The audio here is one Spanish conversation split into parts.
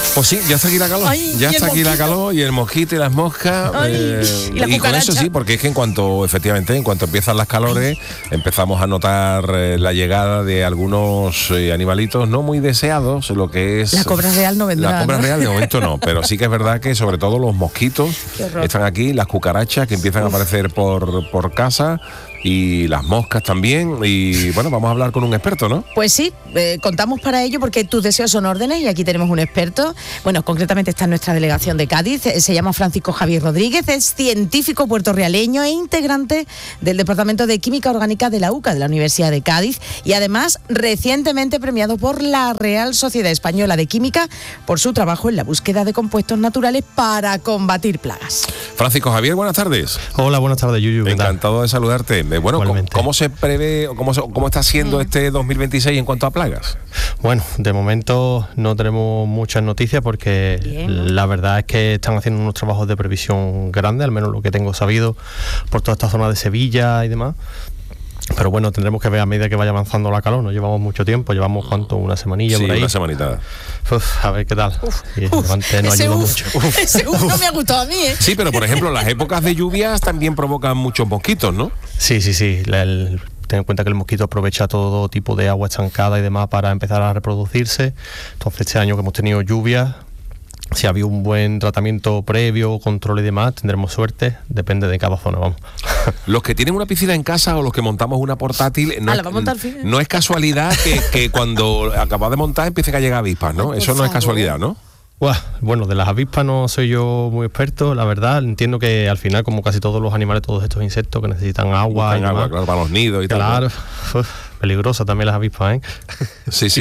Pues sí, ya está aquí la calor. Ay, ya y está el aquí la mosquito. calor y el mosquito y las moscas. Ay, y la con cucaracha. eso sí, porque es que en cuanto empiezan las calores, empezamos a notar la llegada de algunos animalitos no muy deseados, lo que es... La cobra real no vendrá. La cobra ¿no? real de momento no, pero sí que es verdad que sobre todo los mosquitos Qué horror. están aquí, las cucarachas que empiezan a aparecer por casa y las moscas también. Y bueno, vamos a hablar con un experto, ¿no? Pues sí, contamos para ello porque tus deseos son órdenes y aquí tenemos un experto. Bueno, concretamente está en nuestra delegación de Cádiz, se llama Francisco Javier Rodríguez, es científico puertorrialeño e integrante del Departamento de Química Orgánica de la UCA, de la Universidad de Cádiz, y además recientemente premiado por la Real Sociedad Española de Química por su trabajo en la búsqueda de compuestos naturales para combatir plagas. Francisco Javier, buenas tardes. Hola, buenas tardes, Yuyu. ¿Qué tal? Encantado de saludarte. Bueno, Igualmente. ¿cómo se prevé o cómo está siendo este 2026 en cuanto a plagas? Bueno, de momento no tenemos muchas noticias porque Bien. la verdad es que están haciendo unos trabajos de previsión grandes, al menos lo que tengo sabido, por toda esta zona de Sevilla y demás. Pero bueno, tendremos que ver a medida que vaya avanzando la calor. No llevamos mucho tiempo, llevamos ¿cuánto? Una semanilla Sí, por ahí. una semanita. A ver qué tal. Y el Levante no ese ayuda uf, mucho. ese uf no me ha gustado a mí, ¿eh? Sí, pero por ejemplo, las épocas de lluvias también provocan muchos mosquitos, ¿no? Sí. Ten en cuenta que el mosquito aprovecha todo tipo de agua estancada y demás para empezar a reproducirse. Entonces este año que hemos tenido lluvias, si ha habido un buen tratamiento previo, control y demás, tendremos suerte, depende de cada zona, vamos. Los que tienen una piscina en casa o los que montamos una portátil, la va a montar al final. no es casualidad que cuando acabas de montar empiecen a llegar avispas, ¿no? Ay, Eso por no es favor. casualidad, ¿no? Bueno, de las avispas no soy yo muy experto, la verdad. Entiendo que al final, como casi todos los animales, todos estos insectos que necesitan agua Buscan y agua, demás. claro, para los nidos y tal. Claro, ¿no? peligrosa también las avispas, ¿eh? Sí.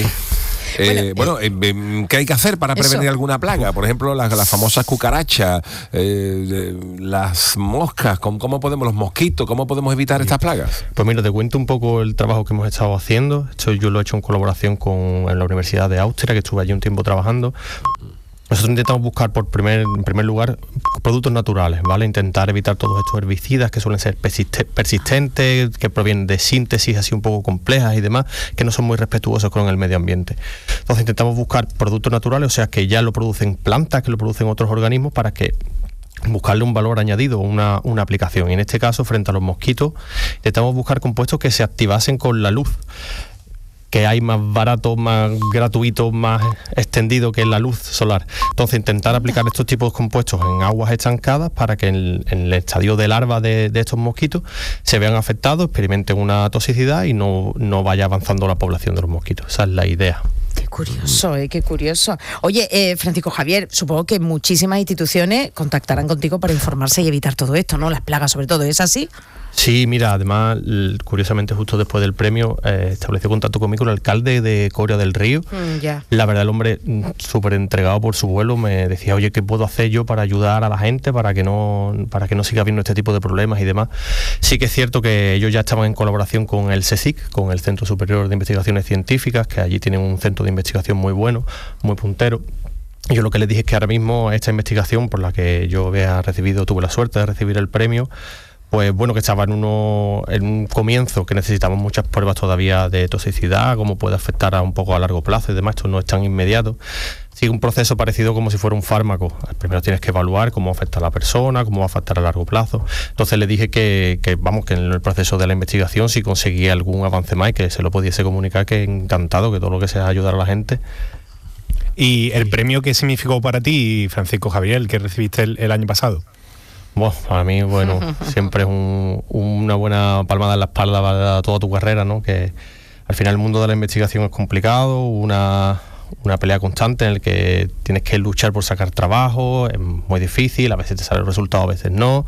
¿Qué hay que hacer para prevenir eso. alguna plaga? Por ejemplo, las famosas cucarachas, las moscas, ¿cómo podemos, los mosquitos, cómo podemos evitar estas plagas? Pues mira, te cuento un poco el trabajo que hemos estado haciendo. Esto yo lo he hecho en colaboración en la Universidad de Austria, que estuve allí un tiempo trabajando. Nosotros intentamos buscar en primer lugar productos naturales, ¿vale? Intentar evitar todos estos herbicidas que suelen ser persistentes, que provienen de síntesis así un poco complejas y demás, que no son muy respetuosos con el medio ambiente. Entonces intentamos buscar productos naturales, o sea, que ya lo producen plantas, que lo producen otros organismos, para que buscarle un valor añadido, una aplicación. Y en este caso, frente a los mosquitos, intentamos buscar compuestos que se activasen con la luz, que hay más barato, más gratuito, más extendido que la luz solar. Entonces intentar aplicar estos tipos de compuestos en aguas estancadas para que en el estadio de larva de estos mosquitos se vean afectados, experimenten una toxicidad y no vaya avanzando la población de los mosquitos. Esa es la idea. Qué curioso, qué curioso. Oye, Francisco Javier, supongo que muchísimas instituciones contactarán contigo para informarse y evitar todo esto, ¿no? Las plagas sobre todo, ¿es así? Sí, mira, además, curiosamente, justo después del premio, estableció contacto conmigo el alcalde de Coria del Río. Ya. La verdad, el hombre súper entregado por su vuelo me decía, oye, ¿qué puedo hacer yo para ayudar a la gente para que no siga habiendo este tipo de problemas y demás? Sí que es cierto que ellos ya estaban en colaboración con el CSIC, con el Centro Superior de Investigaciones Científicas, que allí tienen un centro de investigación muy bueno, muy puntero. Yo lo que les dije es que ahora mismo esta investigación por la que yo tuve la suerte de recibir el premio, pues bueno, que estaba en un comienzo, que necesitamos muchas pruebas todavía de toxicidad, cómo puede afectar un poco a largo plazo y demás. Esto no es tan inmediato. Sigue un proceso parecido como si fuera un fármaco. Primero tienes que evaluar cómo afecta a la persona, cómo va a afectar a largo plazo. Entonces le dije que en el proceso de la investigación, si conseguía algún avance más y que se lo pudiese comunicar, que encantado, que todo lo que sea ayudar a la gente. ¿Y el premio qué significó para ti, Francisco Javier, el que recibiste el año pasado? Bueno, para mí, siempre es una buena palmada en la espalda para toda tu carrera, ¿no? Que al final el mundo de la investigación es complicado, una pelea constante en el que tienes que luchar por sacar trabajo, es muy difícil, a veces te sale el resultado, a veces no,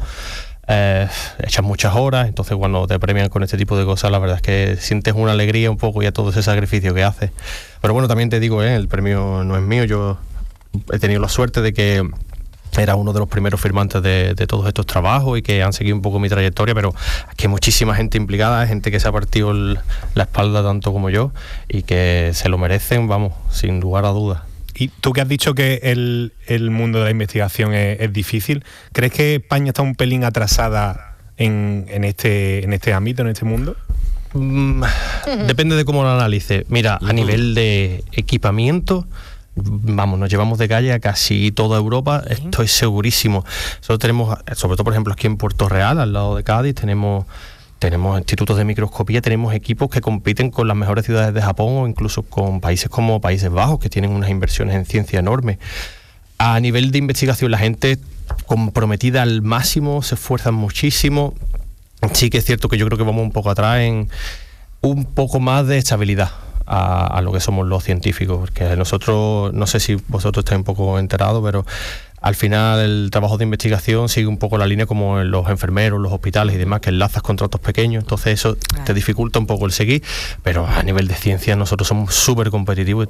echas muchas horas, entonces cuando te premian con este tipo de cosas, la verdad es que sientes una alegría un poco ya todo ese sacrificio que haces. Pero bueno, también te digo, el premio no es mío, yo he tenido la suerte de que era uno de los primeros firmantes de todos estos trabajos y que han seguido un poco mi trayectoria, pero aquí hay muchísima gente implicada, gente que se ha partido la espalda tanto como yo y que se lo merecen, vamos, sin lugar a dudas. Y tú que has dicho que el mundo de la investigación es difícil, ¿crees que España está un pelín atrasada en este ámbito, en este mundo? Depende de cómo lo analice. Mira, a nivel de equipamiento, vamos, nos llevamos de calle a casi toda Europa, estoy segurísimo. Nosotros tenemos, sobre todo por ejemplo aquí en Puerto Real, al lado de Cádiz, tenemos institutos de microscopía, tenemos equipos que compiten con las mejores ciudades de Japón o incluso con países como Países Bajos, que tienen unas inversiones en ciencia enormes. A nivel de investigación, la gente comprometida al máximo, se esfuerzan muchísimo. Sí que es cierto que yo creo que vamos un poco atrás en un poco más de estabilidad a lo que somos los científicos, porque nosotros, no sé si vosotros estáis un poco enterados, pero al final el trabajo de investigación sigue un poco la línea como en los enfermeros, los hospitales y demás, que enlazas contratos pequeños, entonces eso te dificulta un poco el seguir, pero a nivel de ciencia nosotros somos súper competitivos